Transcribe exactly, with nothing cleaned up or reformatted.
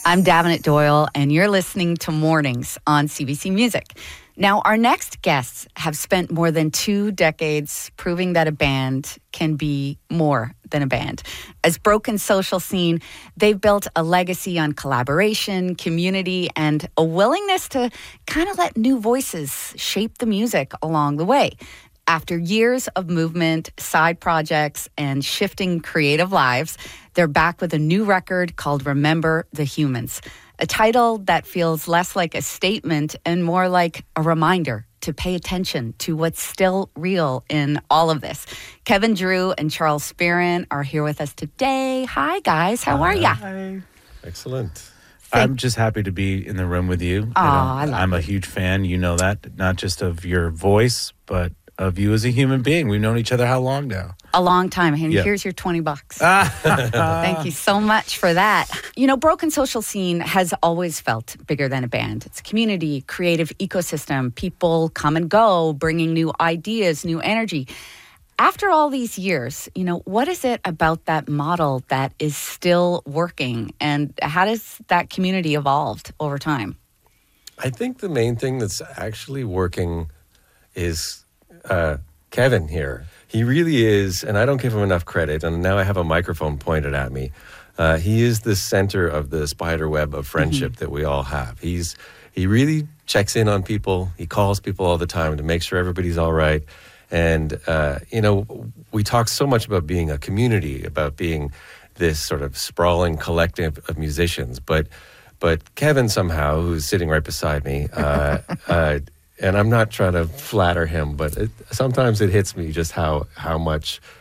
I'm Davenant Doyle, and you're listening to Mornings on C B C Music. Now, our next guests have spent more than two decades proving that a band can be more than a band. As Broken Social Scene, they've built a legacy on collaboration, community, and a willingness to kind of let new voices shape the music along the way. After years of movement, side projects, and shifting creative lives, they're back with a new record called Remember the Humans, a title that feels less like a statement and more like a reminder to pay attention to what's still real in all of this. Kevin Drew and Charles Spearin are here with us today. Hi, guys. How are ya? Hi. Excellent. I'm just happy to be in the room with you. Aw, You know, I love I'm a huge fan. You know that, not just of your voice, but of you as a human being. We've known each other how long now? A long time. And Yeah. here's your twenty bucks. Thank you so much for that. You know, Broken Social Scene has always felt bigger than a band. It's a community, creative ecosystem. People come and go, bringing new ideas, new energy. After all these years, you know, what is it about that model that is still working? And how does that community evolved over time? I think the main thing that's actually working is uh, Kevin here. He really is, and I don't give him enough credit, and now I have a microphone pointed at me. Uh, he is the center of the spider web of friendship mm-hmm. that we all have. He's He really checks in on people. He calls people all the time to make sure everybody's all right. And, uh, you know, we talk so much about being a community, about being this sort of sprawling collective of musicians. But but Kevin somehow, who's sitting right beside me, uh, uh, and I'm not trying to flatter him, but it, sometimes it hits me just how, how much